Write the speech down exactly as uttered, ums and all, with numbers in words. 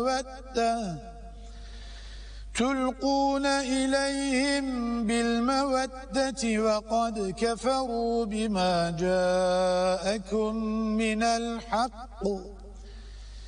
بِالْمَوَدَّةِ تُلْقُونَ إِلَيْهِمْ بِالْمَوَدَّةِ وَقَدْ كَفَرُوا بِمَا جَاءَكُمْ مِنَ الْحَقِّ